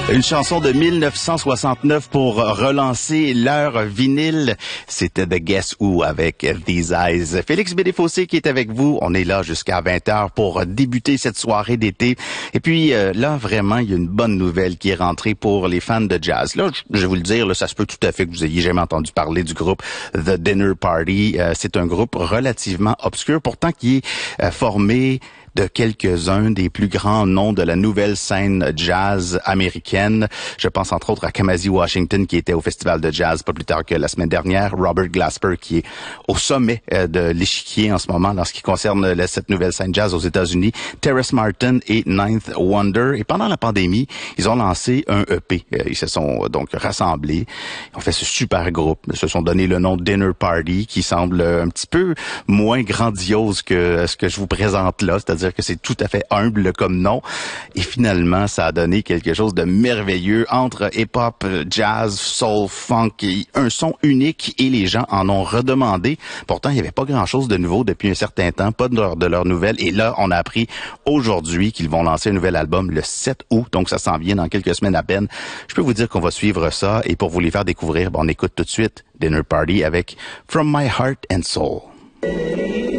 Une chanson de 1969 pour relancer leur vinyle. C'était The Guess Who avec These Eyes. Félix Bédéfossé qui est avec vous. On est là jusqu'à 20h pour débuter cette soirée d'été. Et puis là, vraiment, il y a une bonne nouvelle qui est rentrée pour les fans de jazz. Là, je vais vous le dire, là, ça se peut tout à fait que vous ayez jamais entendu parler du groupe The Dinner Party. C'est un groupe relativement obscur, pourtant qui est formé de quelques-uns des plus grands noms de la nouvelle scène jazz américaine. Je pense entre autres à Kamasi Washington qui était au festival de jazz pas plus tard que la semaine dernière, Robert Glasper qui est au sommet de l'échiquier en ce moment en ce qui concerne cette nouvelle scène jazz aux États-Unis, Terrace Martin et Ninth Wonder. Et pendant la pandémie, ils ont lancé un EP. Ils se sont donc rassemblés, ils ont fait ce super groupe, ils se sont donné le nom Dinner Party qui semble un petit peu moins grandiose que ce que je vous présente là, c'est-à-dire que c'est tout à fait humble comme nom. Et finalement, ça a donné quelque chose de merveilleux entre hip-hop, jazz, soul, funk, un son unique et les gens en ont redemandé. Pourtant, il n'y avait pas grand-chose de nouveau depuis un certain temps, pas de leurs nouvelles. Et là, on a appris aujourd'hui qu'ils vont lancer un nouvel album le 7 août, donc ça s'en vient dans quelques semaines à peine. Je peux vous dire qu'on va suivre ça et pour vous les faire découvrir, on écoute tout de suite Dinner Party avec From My Heart and Soul.